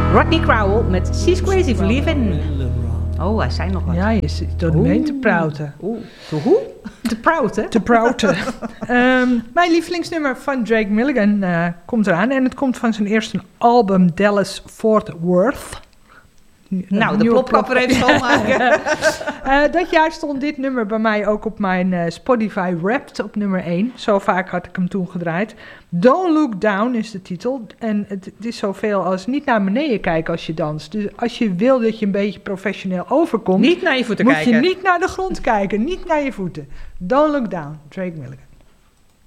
Rodney Crowell met She's Crazy for Leaving. Oh, hij zei nog wat. Ja, je zit door de been te prouten. Hoe? Te prouten? Te prouten. Mijn lievelingsnummer van Drake Milligan komt eraan. En het komt van zijn eerste album Dallas Fort Worth. Nou, de plopkapper heeft schoonmaken. Dat jaar stond dit nummer bij mij ook op mijn Spotify Wrapped op nummer 1. Zo vaak had ik hem toen gedraaid. Don't Look Down is de titel. En het is zoveel als niet naar beneden kijken als je danst. Dus als je wil dat je een beetje professioneel overkomt... Niet naar je voeten moet kijken. Moet je niet naar de grond kijken. Niet naar je voeten. Don't Look Down, Drake Milligan.